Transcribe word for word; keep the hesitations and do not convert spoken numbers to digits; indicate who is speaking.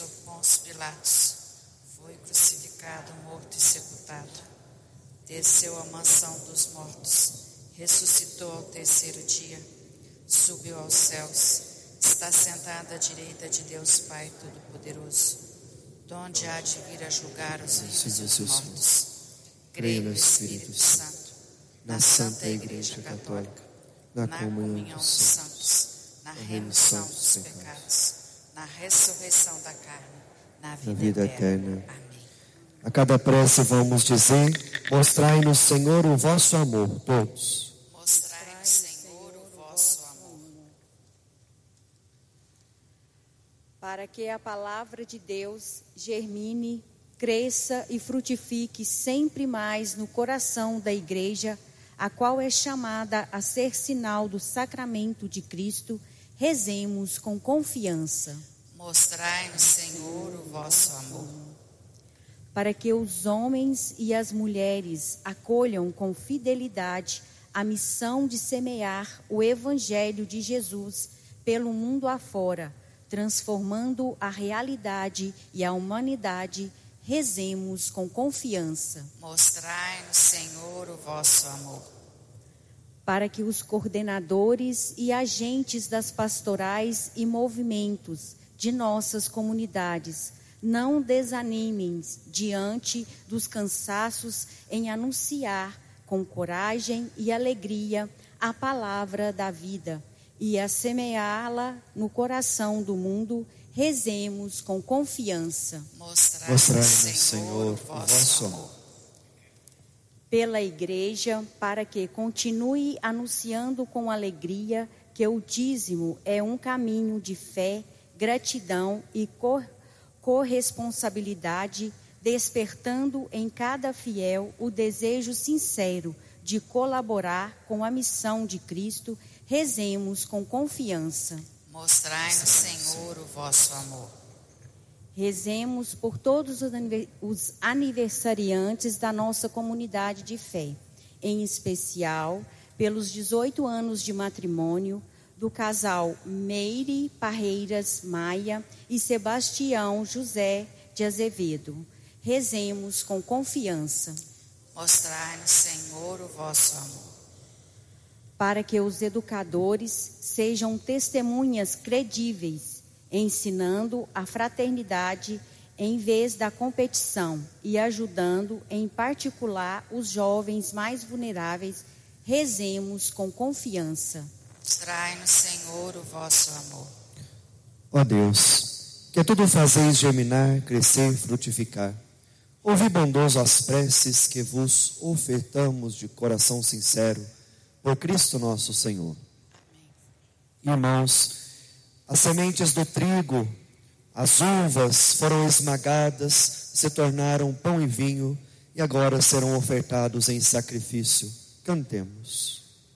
Speaker 1: sob Pôncio Pilatos, foi crucificado, morto e sepultado. Desceu à mansão dos mortos, ressuscitou ao terceiro dia, subiu aos céus, está sentado à direita de Deus Pai Todo-Poderoso, donde há de vir a julgar os vivos e os mortos. Creio no Espírito Santo, na Santa Igreja Católica, na comunhão dos santos, na remissão dos pecados, na ressurreição da carne, na vida, na vida eterna. eterna. Amém.
Speaker 2: A cada prece vamos dizer: mostrai-nos, Senhor, o vosso amor. Todos.
Speaker 1: Mostrai-nos, Senhor, o vosso amor.
Speaker 3: Para que a palavra de Deus germine, cresça e frutifique sempre mais no coração da Igreja, a qual é chamada a ser sinal do sacramento de Cristo, rezemos com confiança.
Speaker 1: Mostrai-nos, Senhor, o vosso amor.
Speaker 3: Para que os homens e as mulheres acolham com fidelidade a missão de semear o Evangelho de Jesus pelo mundo afora, transformando a realidade e a humanidade, rezemos com confiança.
Speaker 1: Mostrai-nos, Senhor, o vosso amor.
Speaker 3: Para que os coordenadores e agentes das pastorais e movimentos de nossas comunidades não desanimem diante dos cansaços em anunciar com coragem e alegria a palavra da vida e a semeá-la no coração do mundo, rezemos com confiança.
Speaker 1: Mostrai-nos, Senhor, o vosso amor.
Speaker 3: Pela Igreja, para que continue anunciando com alegria que o dízimo é um caminho de fé, gratidão e cor corresponsabilidade, despertando em cada fiel o desejo sincero de colaborar com a missão de Cristo, rezemos com confiança.
Speaker 1: Mostrai-nos, Senhor, o vosso amor.
Speaker 3: Rezemos por todos os aniversariantes da nossa comunidade de fé, em especial pelos dezoito anos de matrimônio do casal Meire Parreiras Maia e Sebastião José de Azevedo. Rezemos com confiança.
Speaker 1: Mostrai-nos, Senhor, o vosso amor.
Speaker 3: Para que os educadores sejam testemunhas credíveis, ensinando a fraternidade em vez da competição e ajudando, em particular, os jovens mais vulneráveis, rezemos com confiança.
Speaker 1: Mostrai-nos, Senhor, o vosso amor.
Speaker 2: Ó Deus, que tudo fazeis germinar, crescer, frutificar, ouvi bondoso as preces que vos ofertamos de coração sincero, por Cristo nosso Senhor. Amém. Irmãos, as sementes do trigo, as uvas foram esmagadas, se tornaram pão e vinho, e agora serão ofertados em sacrifício. Cantemos.